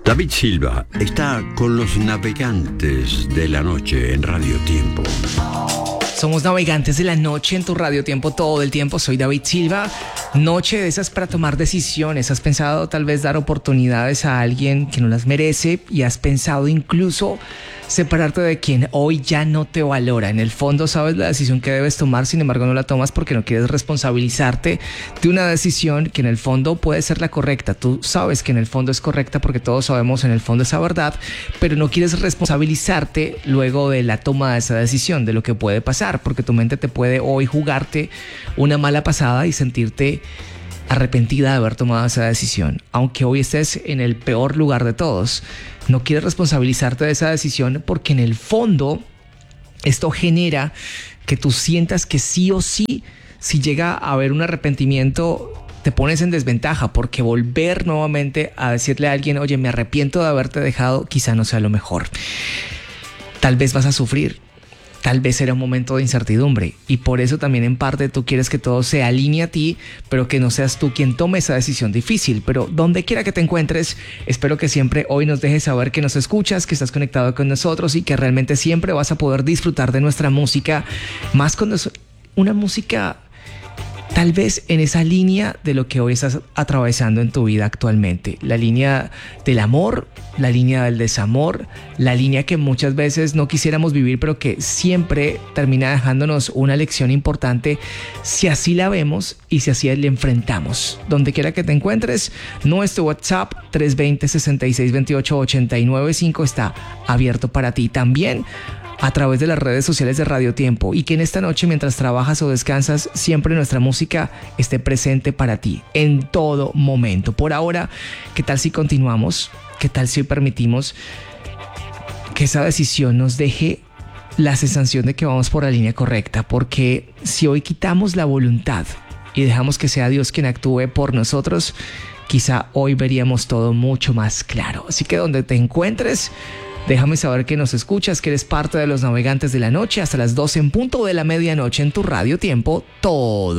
David Silva está con los navegantes de la noche en Radio Tiempo. Somos navegantes de la noche en tu Radio Tiempo todo el tiempo. Soy David Silva. Noche de esas para tomar decisiones. ¿Has pensado tal vez dar oportunidades a alguien que no las merece? ¿Y has pensado incluso separarte de quien hoy ya no te valora? En el fondo sabes la decisión que debes tomar, sin embargo no la tomas porque no quieres responsabilizarte de una decisión que en el fondo puede ser la correcta. Tú sabes que en el fondo es correcta porque todos sabemos en el fondo esa verdad, pero no quieres responsabilizarte luego de la toma de esa decisión, de lo que puede pasar, porque tu mente te puede hoy jugarte una mala pasada y sentirte arrepentida de haber tomado esa decisión. Aunque hoy estés en el peor lugar de todos, no quieres responsabilizarte de esa decisión porque en el fondo esto genera que tú sientas que sí o sí, si llega a haber un arrepentimiento, te pones en desventaja, porque volver nuevamente a decirle a alguien, oye, me arrepiento de haberte dejado, quizá no sea lo mejor. Tal vez vas a sufrir. Tal vez será un momento de incertidumbre y por eso también en parte tú quieres que todo se alinee a ti, pero que no seas tú quien tome esa decisión difícil. Pero donde quiera que te encuentres, espero que siempre hoy nos dejes saber que nos escuchas, que estás conectado con nosotros y que realmente siempre vas a poder disfrutar de nuestra música, más cuando es una música tal vez en esa línea de lo que hoy estás atravesando en tu vida actualmente. La línea del amor, la línea del desamor, la línea que muchas veces no quisiéramos vivir, pero que siempre termina dejándonos una lección importante si así la vemos y si así la enfrentamos. Donde quiera que te encuentres, nuestro WhatsApp 320-6628-895 está abierto para ti. También a través de las redes sociales de Radio Tiempo, y que en esta noche, mientras trabajas o descansas, siempre nuestra música esté presente para ti en todo momento. Por ahora, ¿qué tal si continuamos? ¿Qué tal si permitimos que esa decisión nos deje la sensación de que vamos por la línea correcta? Porque si hoy quitamos la voluntad y dejamos que sea Dios quien actúe por nosotros, quizá hoy veríamos todo mucho más claro. Así que donde te encuentres, déjame saber que nos escuchas, que eres parte de los navegantes de la noche hasta las 12 en punto de la medianoche en tu Radio Tiempo todo